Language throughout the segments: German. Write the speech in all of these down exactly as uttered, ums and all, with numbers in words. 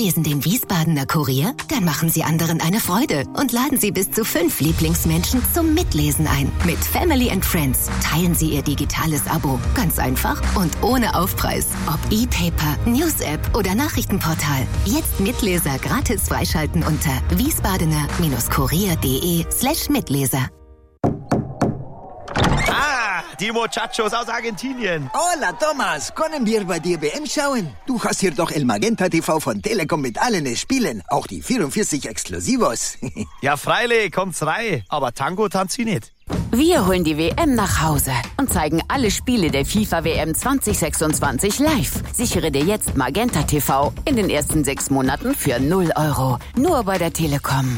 lesen den Wiesbadener Kurier? Dann machen Sie anderen eine Freude und laden Sie bis zu fünf Lieblingsmenschen zum Mitlesen ein. Mit Family and Friends teilen Sie Ihr digitales Abo. Ganz einfach und ohne Aufpreis. Ob E-Paper, News-App oder Nachrichtenportal. Jetzt Mitleser gratis freischalten unter wiesbadener-kurier.de slash Mitleser. Ah, die Muchachos aus Argentinien. Hola, Thomas. Können wir bei dir W M schauen? Du hast hier doch El Magenta T V von Telekom mit allen Spielen. Auch die vierundvierzig Exklusivos. Ja, freilich, kommt's rein. Aber Tango tanzt sie nicht. Wir holen die W M nach Hause und zeigen alle Spiele der FIFA-W M zwanzig sechsundzwanzig live. Sichere dir jetzt Magenta T V in den ersten sechs Monaten für null Euro. Nur bei der Telekom.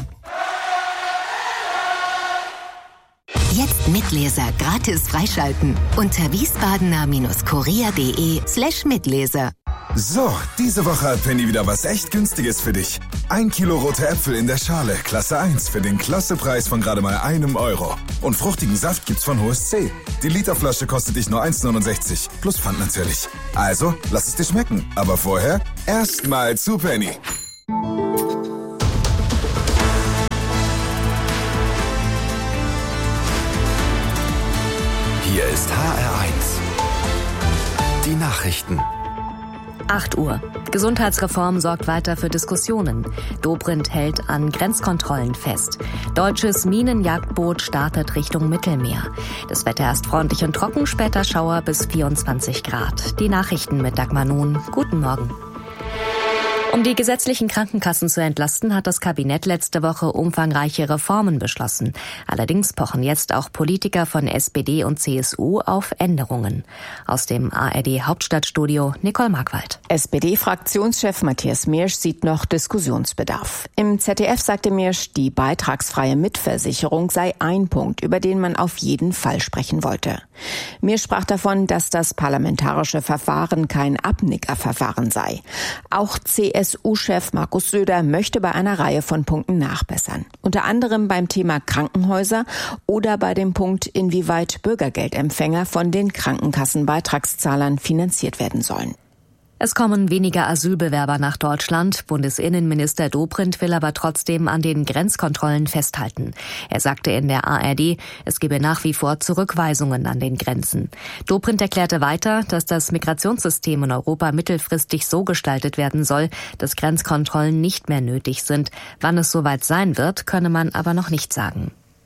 Jetzt Mitleser gratis freischalten unter wiesbadener-kurier.de slash Mitleser. So, diese Woche hat Penny wieder was echt Günstiges für dich. Ein Kilo rote Äpfel in der Schale, Klasse eins, für den Klassepreis von gerade mal einem Euro. Und fruchtigen Saft gibt's von H S C. Die Literflasche kostet dich nur eins neunundsechzig, plus Pfand natürlich. Also, lass es dir schmecken. Aber vorher erstmal zu Penny. Hier ist H R eins. Die Nachrichten. acht Uhr. Gesundheitsreform sorgt weiter für Diskussionen. Dobrindt hält an Grenzkontrollen fest. Deutsches Minenjagdboot startet Richtung Mittelmeer. Das Wetter erst freundlich und trocken, später Schauer bis vierundzwanzig Grad. Die Nachrichten mit Dagmar Nun. Guten Morgen. Um die gesetzlichen Krankenkassen zu entlasten, hat das Kabinett letzte Woche umfangreiche Reformen beschlossen. Allerdings pochen jetzt auch Politiker von S P D und C S U auf Änderungen. Aus dem A R D-Hauptstadtstudio Nicole Markwald. S P D-Fraktionschef Matthias Miersch sieht noch Diskussionsbedarf. Im Z D F sagte Miersch, die beitragsfreie Mitversicherung sei ein Punkt, über den man auf jeden Fall sprechen wollte. Miersch sprach davon, dass das parlamentarische Verfahren kein Abnickerverfahren sei. Auch C S U-Chef Markus Söder möchte bei einer Reihe von Punkten nachbessern. Unter anderem beim Thema Krankenhäuser oder bei dem Punkt, inwieweit Bürgergeldempfänger von den Krankenkassenbeitragszahlern finanziert werden sollen. Es kommen weniger Asylbewerber nach Deutschland. Bundesinnenminister Dobrindt will aber trotzdem an den Grenzkontrollen festhalten. Er sagte in der A R D, es gebe nach wie vor Zurückweisungen an den Grenzen. Dobrindt erklärte weiter, dass das Migrationssystem in Europa mittelfristig so gestaltet werden soll, dass Grenzkontrollen nicht mehr nötig sind. Wann es soweit sein wird, könne man aber noch nicht sagen.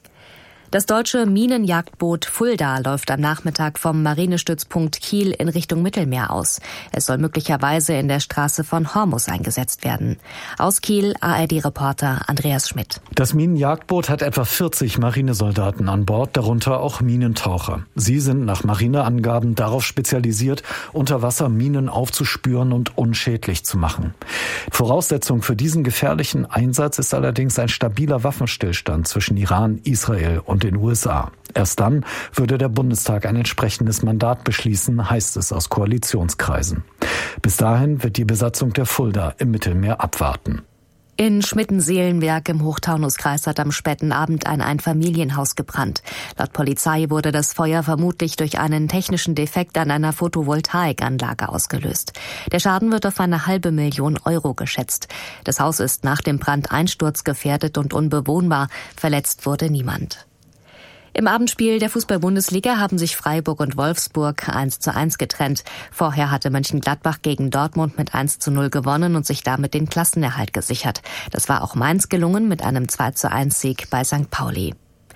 Das deutsche Minenjagdboot Fulda läuft am Nachmittag vom Marinestützpunkt Kiel in Richtung Mittelmeer aus. Es soll möglicherweise in der Straße von Hormuz eingesetzt werden. Aus Kiel A R D-Reporter Andreas Schmidt. Das Minenjagdboot hat etwa vierzig Marinesoldaten an Bord, darunter auch Minentaucher. Sie sind nach Marineangaben darauf spezialisiert, unter Wasser Minen aufzuspüren und unschädlich zu machen. Voraussetzung für diesen gefährlichen Einsatz ist allerdings ein stabiler Waffenstillstand zwischen Iran, Israel und den U S A. Erst dann würde der Bundestag ein entsprechendes Mandat beschließen, heißt es aus Koalitionskreisen. Bis dahin wird die Besatzung der Fulda im Mittelmeer abwarten. In Schmitten-Seelenberg im Hochtaunuskreis hat am späten Abend ein Einfamilienhaus gebrannt. Laut Polizei wurde das Feuer vermutlich durch einen technischen Defekt an einer Photovoltaikanlage ausgelöst. Der Schaden wird auf eine halbe Million Euro geschätzt. Das Haus ist nach dem Brand einsturzgefährdet und unbewohnbar. Verletzt wurde niemand. Im Abendspiel der Fußball-Bundesliga haben sich Freiburg und Wolfsburg eins zu eins getrennt. Vorher hatte Mönchengladbach gegen Dortmund mit eins zu null gewonnen und sich damit den Klassenerhalt gesichert. Das war auch Mainz gelungen mit einem zwei zu eins Sieg bei Sankt Pauli.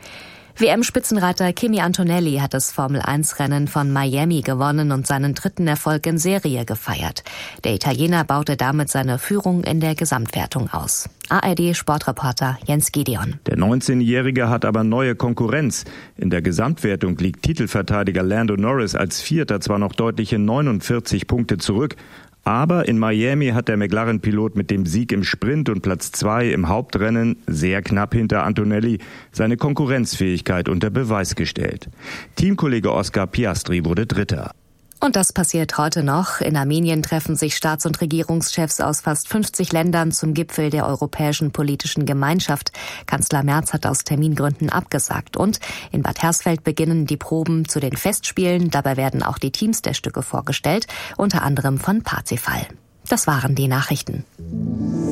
W M-Spitzenreiter Kimi Antonelli hat das Formel eins Rennen von Miami gewonnen und seinen dritten Erfolg in Serie gefeiert. Der Italiener baute damit seine Führung in der Gesamtwertung aus. A R D-Sportreporter Jens Gideon. Der neunzehnjährige hat aber neue Konkurrenz. In der Gesamtwertung liegt Titelverteidiger Lando Norris als Vierter zwar noch deutliche neunundvierzig Punkte zurück, aber in Miami hat der McLaren-Pilot mit dem Sieg im Sprint und Platz zwei im Hauptrennen, sehr knapp hinter Antonelli, seine Konkurrenzfähigkeit unter Beweis gestellt. Teamkollege Oscar Piastri wurde Dritter. Und das passiert heute noch. In Armenien treffen sich Staats- und Regierungschefs aus fast fünfzig Ländern zum Gipfel der Europäischen Politischen Gemeinschaft. Kanzler Merz hat aus Termingründen abgesagt. Und in Bad Hersfeld beginnen die Proben zu den Festspielen. Dabei werden auch die Teams der Stücke vorgestellt, unter anderem von Parzifal. Das waren die Nachrichten.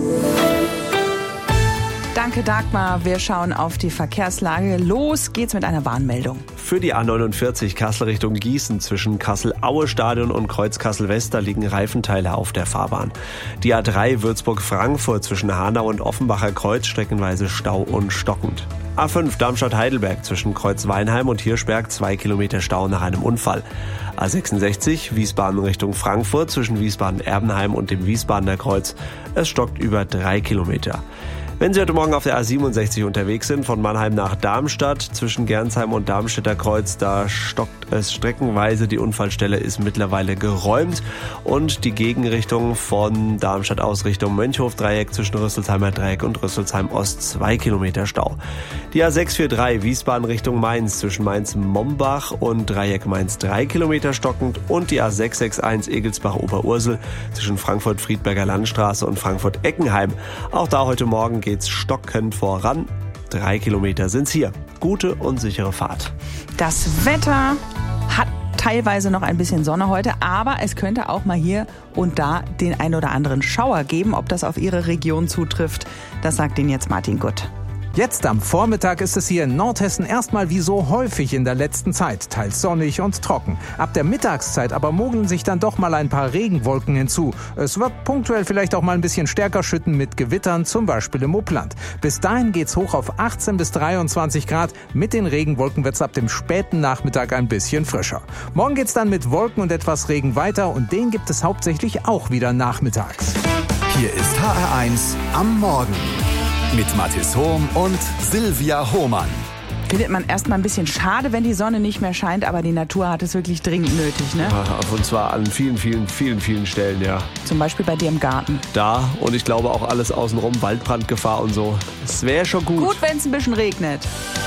Danke, Dagmar. Wir schauen auf die Verkehrslage. Los geht's mit einer Warnmeldung. Für die A neunundvierzig Kassel Richtung Gießen zwischen Kassel-Aue-Stadion und Kreuz Kassel-West, da liegen Reifenteile auf der Fahrbahn. Die A drei Würzburg-Frankfurt zwischen Hanau und Offenbacher Kreuz streckenweise Stau und stockend. A fünf Darmstadt-Heidelberg zwischen Kreuz-Weinheim und Hirschberg zwei Kilometer Stau nach einem Unfall. A sechsundsechzig Wiesbaden Richtung Frankfurt zwischen Wiesbaden-Erbenheim und dem Wiesbadener Kreuz. Es stockt über drei Kilometer. Wenn Sie heute Morgen auf der A siebenundsechzig unterwegs sind, von Mannheim nach Darmstadt, zwischen Gernsheim und Darmstädter Kreuz, da stockt es streckenweise. Die Unfallstelle ist mittlerweile geräumt und die Gegenrichtung von Darmstadt aus Richtung Mönchhof-Dreieck zwischen Rüsselsheimer Dreieck und Rüsselsheim Ost zwei Kilometer Stau. Die A sechshundertvierunddreißig Wiesbaden Richtung Mainz zwischen Mainz-Mombach und Dreieck Mainz drei Kilometer stockend und die A sechshundereinundsechzig Egelsbach-Oberursel zwischen Frankfurt-Friedberger Landstraße und Frankfurt-Eckenheim. Auch da heute Morgen geht's stockend voran. Drei Kilometer sind's hier. Gute und sichere Fahrt. Das Wetter hat teilweise noch ein bisschen Sonne heute, aber es könnte auch mal hier und da den ein oder anderen Schauer geben. Ob das auf Ihre Region zutrifft, das sagt Ihnen jetzt Martin Gutt. Jetzt am Vormittag ist es hier in Nordhessen erstmal wie so häufig in der letzten Zeit, teils sonnig und trocken. Ab der Mittagszeit aber mogeln sich dann doch mal ein paar Regenwolken hinzu. Es wird punktuell vielleicht auch mal ein bisschen stärker schütten mit Gewittern, zum Beispiel im Upland. Bis dahin geht's hoch auf achtzehn bis dreiundzwanzig Grad. Mit den Regenwolken wird's ab dem späten Nachmittag ein bisschen frischer. Morgen geht's dann mit Wolken und etwas Regen weiter und den gibt es hauptsächlich auch wieder nachmittags. Hier ist H R eins am Morgen. Mit Mathis Hohm und Silvia Hohmann. Findet man erstmal ein bisschen schade, wenn die Sonne nicht mehr scheint, aber die Natur hat es wirklich dringend nötig, ne? Ja, und zwar an vielen, vielen, vielen, vielen Stellen, ja. Zum Beispiel bei dir im Garten. Da und ich glaube auch alles außenrum, Waldbrandgefahr und so. Es wäre schon gut. Gut, wenn es ein bisschen regnet.